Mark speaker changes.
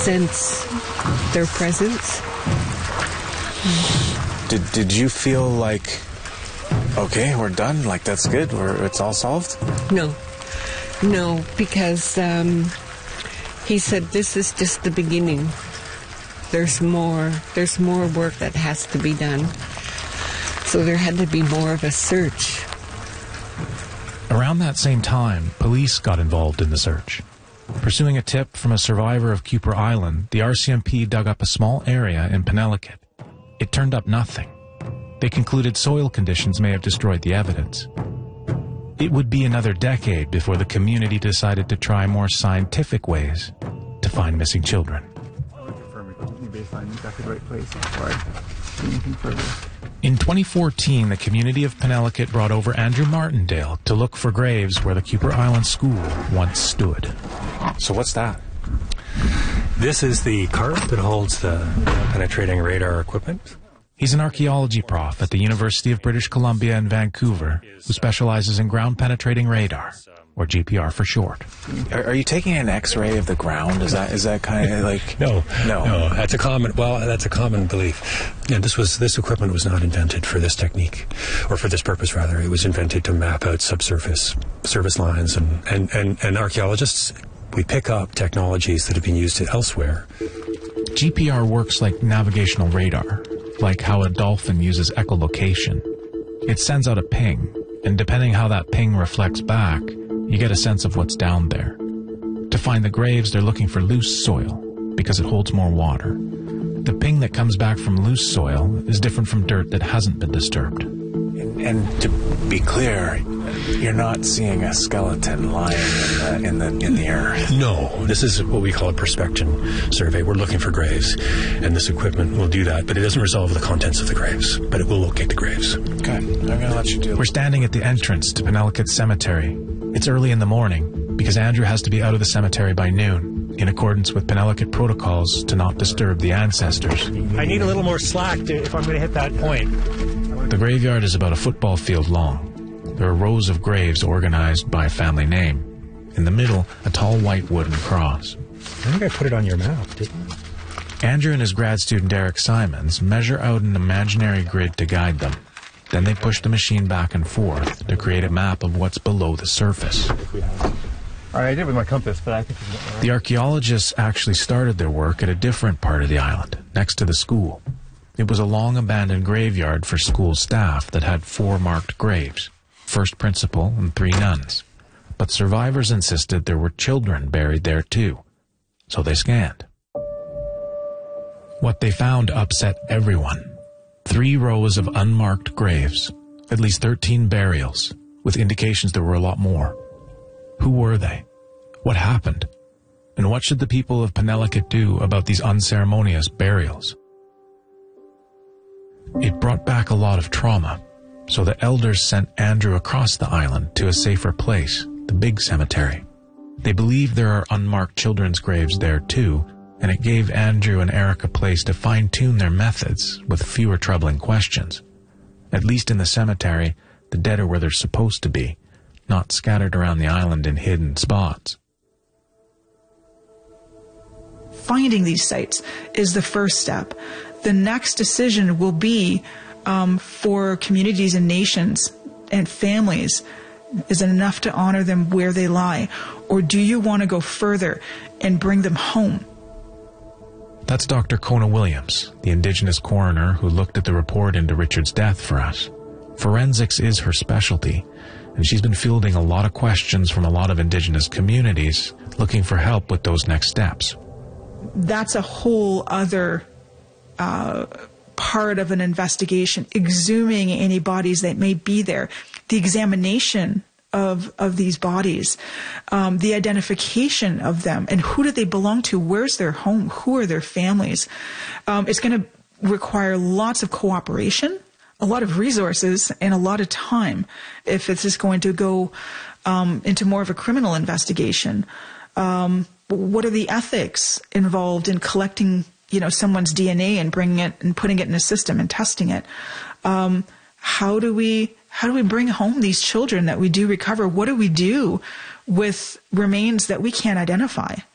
Speaker 1: sense their presence.
Speaker 2: Did you feel like, okay, we're done, like that's good, it's all solved?
Speaker 1: No, because he said this is just the beginning. There's more work that has to be done. So there had to be more of a search.
Speaker 3: Around that same time, police got involved in the search. Pursuing a tip from a survivor of Kuper Island, the RCMP dug up a small area in Penelakut. It turned up nothing. They concluded soil conditions may have destroyed the evidence. It would be another decade before the community decided to try more scientific ways to find missing children. In 2014, the community of Penelakut brought over Andrew Martindale to look for graves where the Kuper Island School once stood.
Speaker 2: So what's that?
Speaker 4: This is the cart that holds the penetrating radar equipment.
Speaker 3: He's an archaeology prof at the University of British Columbia in Vancouver who specializes in ground-penetrating radar, or GPR for short.
Speaker 2: Are you taking an X-ray of the ground? Is that kind of like...
Speaker 4: No. That's a common belief. Yeah, this equipment was not invented for this technique, or for this purpose rather. It was invented to map out subsurface service lines, and archaeologists, we pick up technologies that have been used elsewhere.
Speaker 3: GPR works like navigational radar, like how a dolphin uses echolocation. It sends out a ping, and depending how that ping reflects back, you get a sense of what's down there. To find the graves, they're looking for loose soil, because it holds more water. The ping that comes back from loose soil is different from dirt that hasn't been disturbed.
Speaker 2: And to be clear, you're not seeing a skeleton lying in the earth.
Speaker 4: No, this is what we call a perspection survey. We're looking for graves, and this equipment will do that, but it doesn't resolve the contents of the graves, but it will locate the graves.
Speaker 2: Okay, I'm going to let you do it.
Speaker 3: We're standing at the entrance to Penelakut Cemetery. It's early in the morning, because Andrew has to be out of the cemetery by noon, in accordance with Penelakut protocols to not disturb the ancestors.
Speaker 4: I need a little more slack if I'm going to hit that point.
Speaker 3: The graveyard is about a football field long. There are rows of graves organized by family name. In the middle, a tall white wooden cross.
Speaker 4: I think I put it on your map, didn't I?
Speaker 3: Andrew and his grad student Eric Simons measure out an imaginary grid to guide them. Then they push the machine back and forth to create a map of what's below the surface.
Speaker 5: All right, I did it with my compass, but I think it's
Speaker 3: The archaeologists actually started their work at a different part of the island, next to the school. It was a long-abandoned graveyard for school staff that had 4 marked graves, first principal and 3 nuns. But survivors insisted there were children buried there too, so they scanned. What they found upset everyone. 3 rows of unmarked graves, at least 13 burials, with indications there were a lot more. Who were they? What happened? And what should the people of Penelakut do about these unceremonious burials? It brought back a lot of trauma, so the elders sent Andrew across the island to a safer place, the big cemetery. They believe there are unmarked children's graves there too, and it gave Andrew and Eric a place to fine-tune their methods with fewer troubling questions. At least in the cemetery, the dead are where they're supposed to be, not scattered around the island in hidden spots.
Speaker 6: Finding these sites is the first step. The next decision will be for communities and nations and families. Is it enough to honor them where they lie? Or do you want to go further and bring them home?
Speaker 3: That's Dr. Kona Williams, the Indigenous coroner who looked at the report into Richard's death for us. Forensics is her specialty, and she's been fielding a lot of questions from a lot of Indigenous communities looking for help with those next steps.
Speaker 6: That's a whole other part of an investigation, exhuming any bodies that may be there, the examination of these bodies, the identification of them, and who do they belong to, where's their home, who are their families. It's going to require lots of cooperation, a lot of resources, and a lot of time if it's just going to go into more of a criminal investigation. What are the ethics involved in collecting someone's DNA and bringing it and putting it in a system and testing it? How do we bring home these children that we do recover? What do we do with remains that we can't identify?